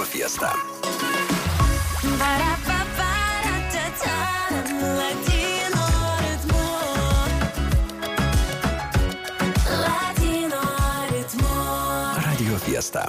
Fiesta. Radio Fiesta.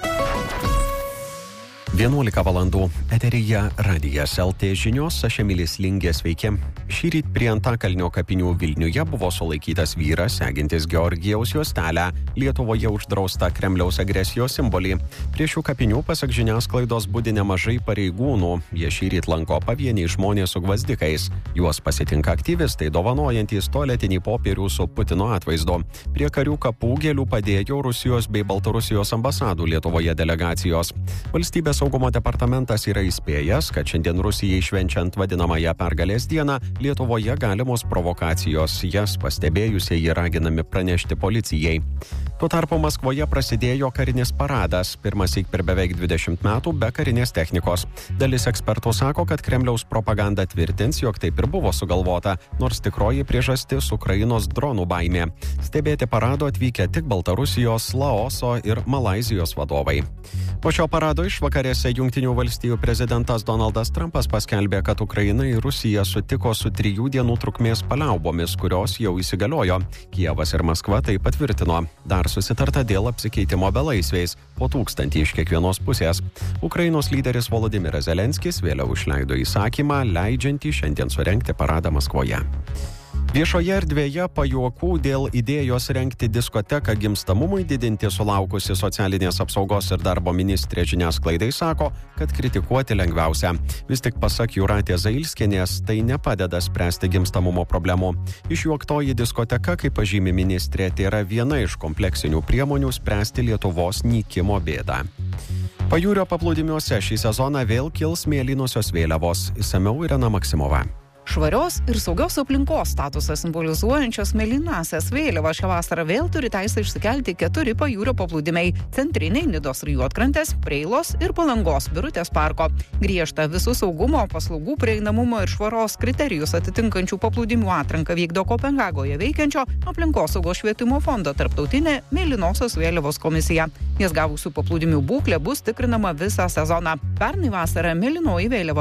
11 valandų. Eteryje Radijas LT žinios, aš Emilis Lingė, sveiki. Šįryt prie Antakalnio kapinių Vilniuje buvo sulaikytas vyras, segintis Georgijaus juostelę, Lietuvoje uždrausta Kremliaus agresijos simbolį. Prie šių kapinių, pasak žiniasklaidos, budi nemažai pareigūnų. Jie šįryt lanko pavieniai žmonės su gvazdikais. Juos pasitinka aktyvistai, dovanojantys tualetinį popierių su Putino atvaizdu. Prie karių kapų gėlių padėjo Rusijos bei Baltarusijos ambasadų Lietuvoje delegacijos. Valstybės saugumo departamentas yra įspėjęs, kad šiandien Rusijai švenčiant vadinamąją pergalės dieną Lietuvoje galimos provokacijos. Jas pastebėjusieji raginami pranešti policijai. Tuo tarpu Maskvoje prasidėjo karinis paradas, pirmąsyk per beveik 20 metų be karinės technikos. Dalis ekspertų sako, kad Kremliaus propaganda tvirtins, jog taip ir buvo sugalvota, nors tikroji priežastis Ukrainos dronų baimė. Stebėti parado atvykę tik Baltarusijos, Laoso ir Malaizijos vadovai. Po šio parado išvakarėse Jungtinių valstijų prezidentas Donaldas Trumpas paskelbė, kad Ukraina ir Rusija sutiko su 3 dienų trukmės paliaubomis, kurios jau įsigaliojo. Kijevas ir Maskva tai patvirtino. Dar susitarta dėl apsikeitimo belaisviais, po 1000 iš kiekvienos pusės. Ukrainos lyderis Volodymyras Zelenskis vėliau išleido įsakymą, leidžiantį šiandien surengti paradą Maskvoje. Viešoje erdvėje pajuokų dėl idėjos rengti diskoteką gimstamumui didinti sulaukusi socialinės apsaugos ir darbo ministrė žiniasklaidai sako, kad kritikuoti lengviausia. Vis tik pasak Jūratės Zailskienės, tai nepadeda spręsti gimstamumo problemų. Išjuoktoji diskoteka, kaip pažymi ministrė, tai yra viena iš kompleksinių priemonių spręsti Lietuvos nykimo bėdą. Pajūrio paplūdimiuose šį sezoną vėl kils mėlynosios vėliavos. Išsamiau Irena Maksimova. Švarios ir saugios aplinkos statusą simbolizuojančios mėlynasias vėliavas šią vasarą vėl turi teisę išsikelti 4 pajūrio paplūdimiai – Centriniai, Nidos ir Juodkrantės, Preilos ir Palangos Birutės parko. Griežtą visų saugumo, paslaugų prieinamumo ir švaros kriterijus atitinkančių paplūdimių atranką vykdo Kopenhagoje veikiančio aplinkosaugos švietimo fondo tarptautinė mėlynosios vėliavos komisija. Jas gavusių paplūdimių būklė bus tikrinama visą sezoną. Pernai vasarą mėlynoji vėliava